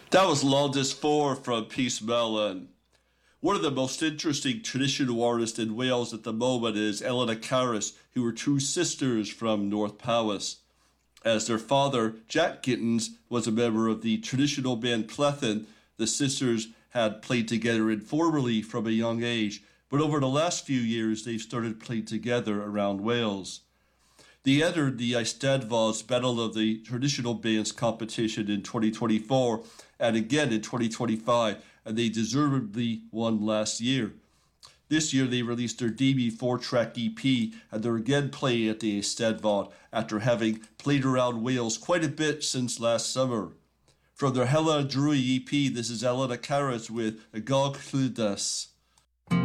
That was Londis 4 from Peace Melon. One of the most interesting traditional artists in Wales at the moment is Eleanor Caris, who were two sisters from North Powys. As their father, Jack Gittins, was a member of the traditional band Plethin, the sisters had played together informally from a young age, but over the last few years they've started playing together around Wales. They entered the Eisteddfod's Battle of the Traditional Bands competition in 2024 and again in 2025, and they deservedly won last year. This year they released their debut 4-track EP, and they're again playing at the Eisteddfod after having played around Wales quite a bit since last summer. From their Hela Drury EP, this is Eleanor Caris with Agog Cludas.